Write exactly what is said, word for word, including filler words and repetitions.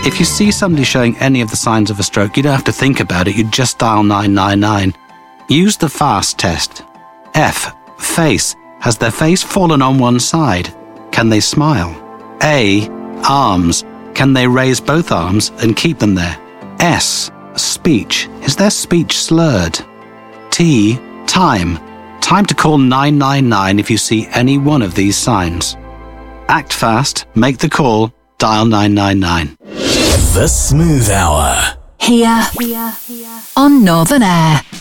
If you see somebody showing any of the signs of a stroke, you don't have to think about it. You just dial nine nine nine. Use the FAST test. F. Face. Has their face fallen on one side? Can they smile? A. Arms. Can they raise both arms and keep them there? S. Speech. Is their speech slurred? T. Time. Time to call nine nine nine if you see any one of these signs. Act fast, make the call, dial nine nine nine. The Smooth Hour. Here, here, here. On Northern Air.